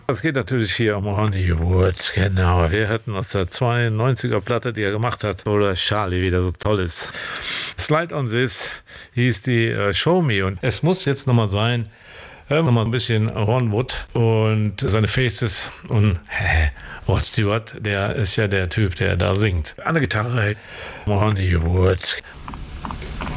Es geht natürlich hier um Ronnie Wood, genau. Wir hatten aus der 92er Platte, die er gemacht hat, wo der Charlie wieder so toll ist. Slide on This hieß die Show Me und es muss jetzt nochmal sein, nochmal ein bisschen Ron Wood und seine Faces und Rod Stewart, der ist ja der Typ, der da singt. An der Gitarre Ronnie Wood.